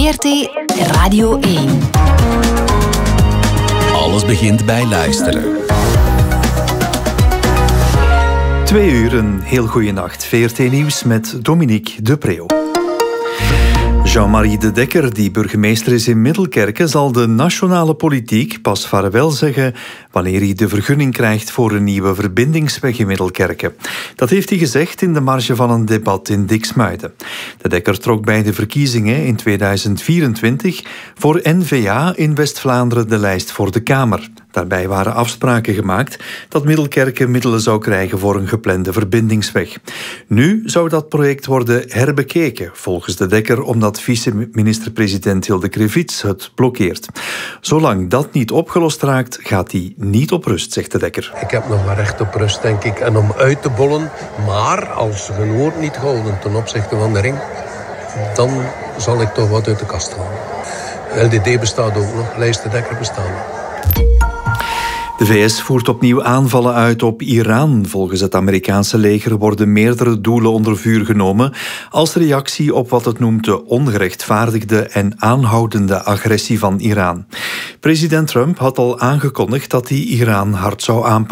VRT Radio 1. Alles begint bij luisteren. 2 uur, een heel goede nacht. VRT Nieuws met Dominique de Preeuw. Jean-Marie de Dekker, die burgemeester is in Middelkerke, zal de nationale politiek pas vaarwel zeggen wanneer hij de vergunning krijgt voor een nieuwe verbindingsweg in Middelkerke. Dat heeft hij gezegd in de marge van een debat in Diksmuiden. De Dekker trok bij de verkiezingen in 2024 voor N-VA in West-Vlaanderen de lijst voor de Kamer. Daarbij waren afspraken gemaakt dat Middelkerke middelen zou krijgen voor een geplande verbindingsweg. Nu zou dat project worden herbekeken, volgens de Dekker, omdat vice-minister-president Hilde Krevits het blokkeert. Zolang dat niet opgelost raakt, gaat hij niet op rust, zegt de Dekker. Ik heb nog maar recht op rust, denk ik, en om uit te bollen. Maar als een woord niet gehouden ten opzichte van de ring, dan zal ik toch wat uit de kast halen. LDD bestaat ook nog, lijst de Dekker bestaan. De VS voert opnieuw aanvallen uit op Iran. Volgens het Amerikaanse leger worden meerdere doelen onder vuur genomen als reactie op wat het noemt de ongerechtvaardigde en aanhoudende agressie van Iran. President Trump had al aangekondigd dat hij Iran hard zou aanpakken.